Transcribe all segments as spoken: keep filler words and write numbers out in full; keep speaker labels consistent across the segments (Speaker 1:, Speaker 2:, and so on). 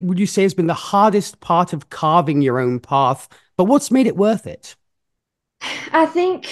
Speaker 1: would you say has been the hardest part of carving your own path, but what's made it worth it?
Speaker 2: I think,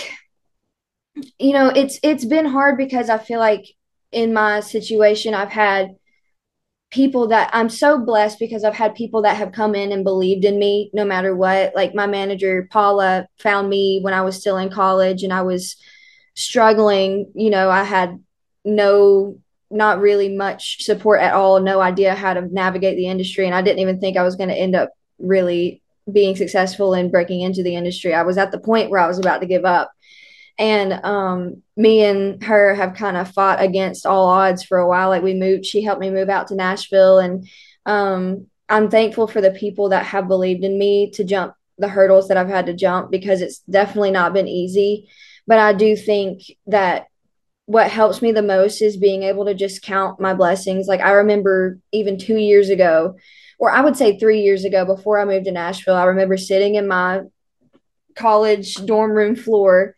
Speaker 2: you know, it's it's been hard because I feel like in my situation I've had people that I'm so blessed because I've had people that have come in and believed in me no matter what. Like my manager, Paula, found me when I was still in college and I was struggling. You know, I had no, not really much support at all, no idea how to navigate the industry. And I didn't even think I was going to end up really being successful in breaking into the industry. I was at the point where I was about to give up. And um, me and her have kind of fought against all odds for a while. Like we moved, she helped me move out to Nashville, and um, I'm thankful for the people that have believed in me to jump the hurdles that I've had to jump because it's definitely not been easy. But I do think that what helps me the most is being able to just count my blessings. Like I remember even two years ago, or I would say three years ago, before I moved to Nashville, I remember sitting in my college dorm room floor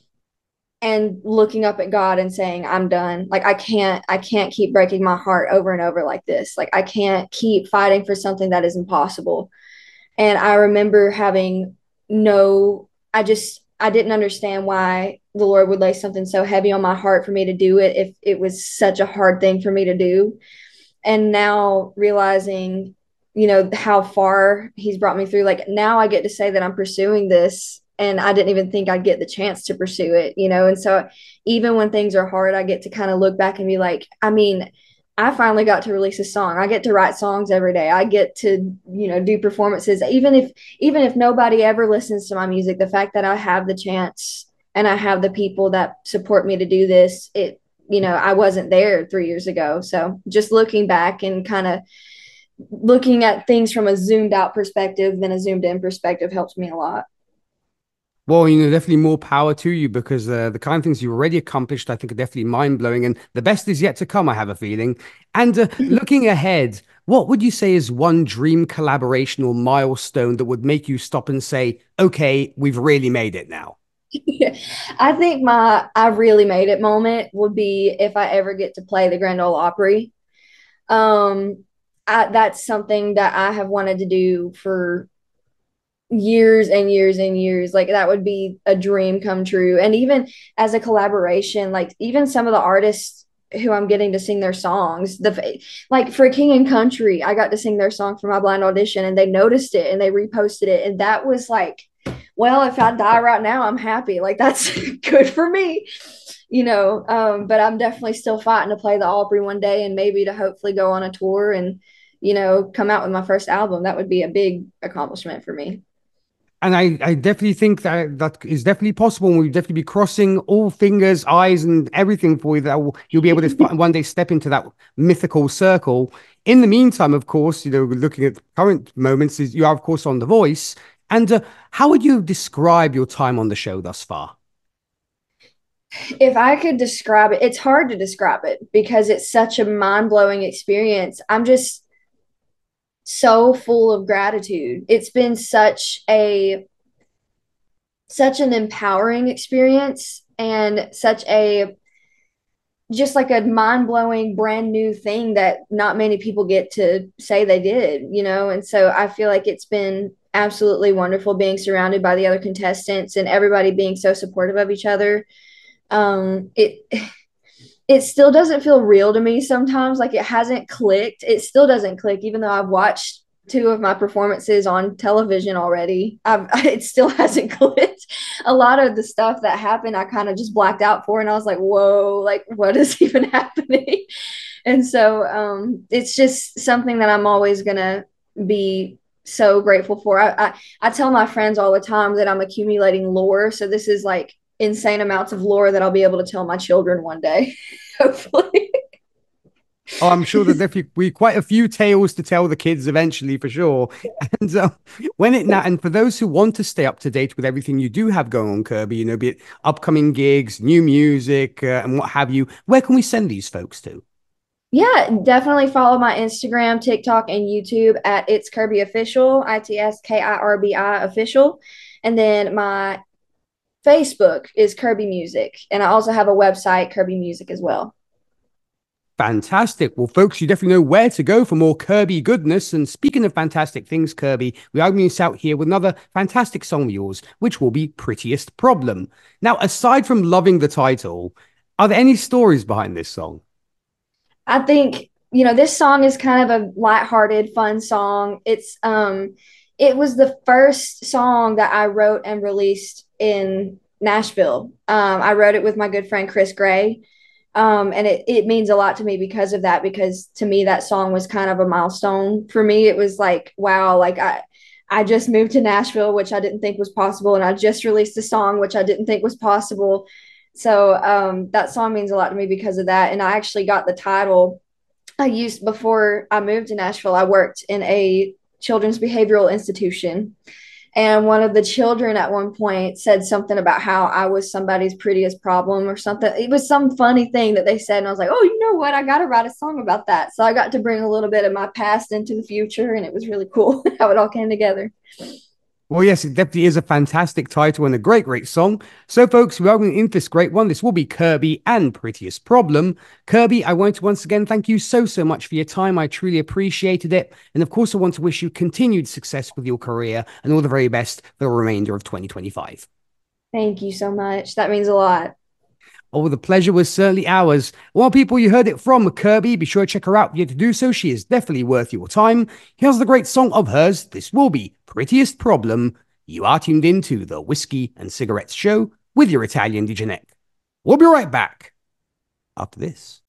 Speaker 2: and looking up at God and saying, I'm done. Like I can't, I can't keep breaking my heart over and over like this. Like I can't keep fighting for something that is impossible. And I remember having no, I just, I didn't understand why the Lord would lay something so heavy on my heart for me to do it if it was such a hard thing for me to do. And now realizing, you know, how far he's brought me through, like now I get to say that I'm pursuing this and I didn't even think I'd get the chance to pursue it, you know. And so even when things are hard, I get to kind of look back and be like, I mean, I finally got to release a song. I get to write songs every day. I get to, you know, do performances. Even if even if nobody ever listens to my music, the fact that I have the chance and I have the people that support me to do this, it, you know, I wasn't there three years ago. So just looking back and kind of looking at things from a zoomed out perspective than a zoomed in perspective helps me a lot.
Speaker 1: Well, you know, definitely more power to you because uh, the kind of things you already accomplished, I think, are definitely mind blowing, and the best is yet to come. I have a feeling. And uh, looking ahead, what would you say is one dream collaboration or milestone that would make you stop and say, "Okay, we've really made it now"?
Speaker 2: I think my I really made it moment would be if I ever get to play the Grand Ole Opry. Um, I, that's something that I have wanted to do for years and years and years. Like that would be a dream come true. And even as a collaboration, like even some of the artists who I'm getting to sing their songs, the like for King and Country, I got to sing their song for my blind audition and they noticed it and they reposted it. And that was like, well, if I die right now, I'm happy. Like that's good for me. You know, um, but I'm definitely still fighting to play the Opry one day and maybe to hopefully go on a tour and, you know, come out with my first album. That would be a big accomplishment for me.
Speaker 1: And I, I definitely think that that is definitely possible. And we'll definitely be crossing all fingers, eyes, and everything for you. That will, you'll be able to one day step into that mythical circle. In the meantime, of course, you know, looking at current moments, is you are, of course, on The Voice. And uh, how would you describe your time on the show thus far?
Speaker 2: If I could describe it, it's hard to describe it because it's such a mind blowing experience. I'm just so full of gratitude. It's been such a such an empowering experience and such a just like a mind blowing brand new thing that not many people get to say they did, you know? And so I feel like it's been absolutely wonderful being surrounded by the other contestants and everybody being so supportive of each other. Um, it it still doesn't feel real to me sometimes. Like it hasn't clicked. It still doesn't click, even though I've watched two of my performances on television already. I've, it still hasn't clicked. A lot of the stuff that happened, I kind of just blacked out for, and I was like, "Whoa, like what is even happening?" And so um, it's just something that I'm always gonna be so grateful for. I, I I tell my friends all the time that I'm accumulating lore. So this is like insane amounts of lore that I'll be able to tell my children one day, hopefully.
Speaker 1: Oh, I'm sure that there will be quite a few tales to tell the kids eventually, for sure. And uh, when it now, and for those who want to stay up to date with everything you do have going on, Kirby, you know, be it upcoming gigs, new music, uh, and what have you, where can we send these folks to?
Speaker 2: Yeah, definitely follow my Instagram, TikTok, and YouTube at It's Kirby Official, I T S K I R B I Official. And then my Facebook is Kirby Music. And I also have a website, Kirby Music, as well.
Speaker 1: Fantastic. Well, folks, you definitely know where to go for more Kirby goodness. And speaking of fantastic things, Kirby, we are going to out here with another fantastic song of yours, which will be Prettiest Problem. Now, aside from loving the title, are there any stories behind this song?
Speaker 2: I think, you know, this song is kind of a lighthearted, fun song. It's um it was the first song that I wrote and released in Nashville. Um, I wrote it with my good friend Chris Gray. Um, and it, it means a lot to me because of that, because to me that song was kind of a milestone. For me, it was like, wow, like I I just moved to Nashville, which I didn't think was possible, and I just released a song which I didn't think was possible. So um, that song means a lot to me because of that. And I actually got the title I used before I moved to Nashville. I worked in a children's behavioral institution. And one of the children at one point said something about how I was somebody's prettiest problem or something. It was some funny thing that they said. And I was like, oh, you know what? I got to write a song about that. So I got to bring a little bit of my past into the future. And it was really cool how it all came together.
Speaker 1: Well, yes, it definitely is a fantastic title and a great, great song. So, folks, we are going into this great one. This will be Kirby and Prettiest Problem. Kirby, I want to once again thank you so, so much for your time. I truly appreciated it. And of course, I want to wish you continued success with your career and all the very best for the remainder of twenty twenty-five.
Speaker 2: Thank you so much. That means a lot.
Speaker 1: Oh, the pleasure was certainly ours. Well, people, you heard it from Kirby. Be sure to check her out. If you to do so, she is definitely worth your time. Here's the great song of hers. This will be Prettiest Problem. You are tuned into the Whiskey and Cigarettes Show with your Italian D J Nick. We'll be right back after this.